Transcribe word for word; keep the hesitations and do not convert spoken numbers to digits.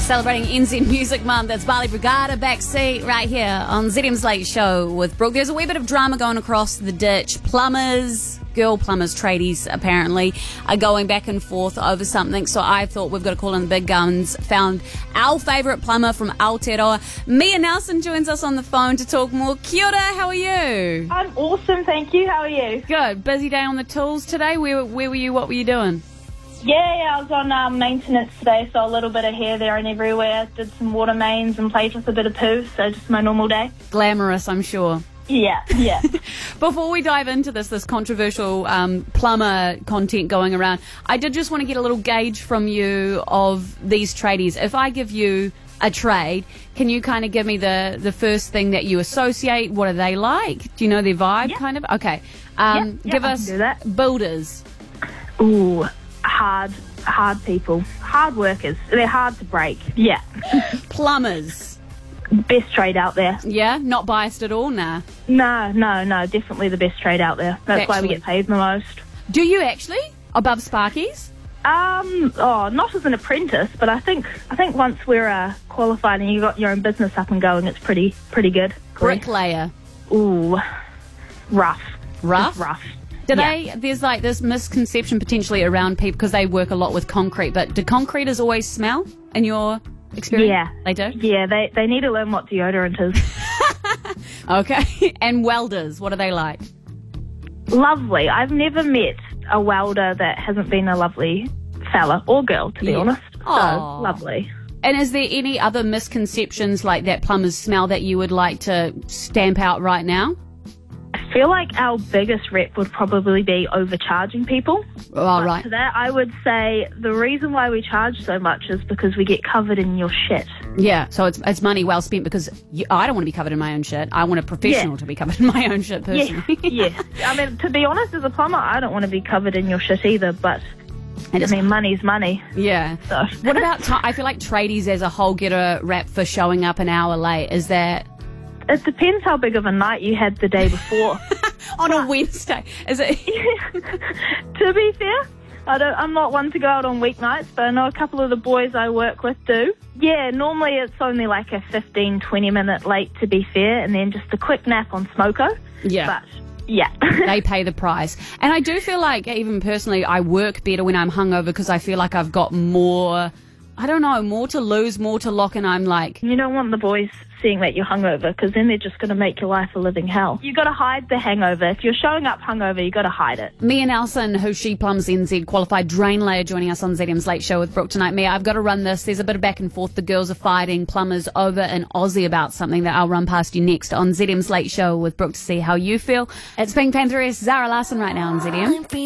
Celebrating N Z Music Month. That's Bali Brigada backseat right here on Z M's Late Show with Brooke. There's a wee bit of drama going across the ditch. Plumbers, girl plumbers, tradies apparently, are going back and forth over something. So I thought we've got to call in the big guns. Found our favourite plumber from Aotearoa. Mia Nelson joins us on the phone to talk more. Kia ora, how are you? I'm awesome, thank you. How are you? Good. Busy day on the tools today. Where, where were you? What were you doing? Yeah, yeah, I was on um, maintenance today, so a little bit of here, there and everywhere. Did some water mains and played with a bit of poo, so just my normal day. Glamorous, I'm sure. Yeah, yeah. Before we dive into this, this controversial um, plumber content going around, I did just want to get a little gauge from you of these tradies. If I give you a trade, can you kind of give me the, the first thing that you associate? What are they like? Do you know their vibe, Yeah. kind of? Okay. Um, Yeah, yeah, give I us can do that. builders. Ooh, hard, hard people. Hard workers. They're hard to break. Yeah. Plumbers. Best trade out there. Yeah? Not biased at all, nah. No, no, no, definitely the best trade out there. That's why we Actually. get paid the most. Do you actually? Above Sparkies? Um, oh, not as an apprentice, but I think I think once we're uh, qualified and you got your own business up and going, it's pretty pretty good. Bricklayer. Ooh, rough. Rough? Just rough. Do Yeah. they, there's like this misconception potentially around people because they work a lot with concrete, but do concreters always smell in your experience? Yeah. They do? Yeah, they they need to learn what deodorant is. Okay. And welders, what are they like? Lovely. I've never met a welder that hasn't been a lovely fella or girl, to be Yeah. honest. So, Aw. lovely. And is there any other misconceptions like that plumbers smell that you would like to stamp out right now? I feel like our biggest rep would probably be overcharging people. Oh, right. To that, I would say the reason why we charge so much is because we get covered in your shit. Yeah, so it's it's money well spent because you, I don't want to be covered in my own shit. I want a professional Yeah. to be covered in my own shit Yeah, personally. yeah. I mean, to be honest, as a plumber, I don't want to be covered in your shit either, but And I it's- mean, money's money. Yeah. So. What about, ti I feel like tradies as a whole get a rap for showing up an hour late. Is that It depends how big of a night you had the day before. on a Wednesday? Is it? To be fair, I don't, I'm not one to go out on weeknights, but I know a couple of the boys I work with do. Yeah, normally it's only like a fifteen, twenty minute late, to be fair, and then just a quick nap on Smoko. Yeah. But, yeah. They pay the price. And I do feel like, even personally, I work better when I'm hungover because I feel like I've got more, I don't know, more to lose, more to lock, and I'm like, You don't want the boys seeing that you're hungover, because then they're just going to make your life a living hell. You got to hide the hangover. If you're showing up hungover, you got to hide it. Mia Nelson, who She Plums N Z, qualified drain layer, joining us on Z M's Late Show with Brooke tonight. Mia, I've got to run this. There's a bit of back and forth. The girls are fighting plumbers over in Aussie about something that I'll run past you next on Z M's Late Show with Brooke to see how you feel. It's Pink Pantheress, Zara Larson right now on Z M.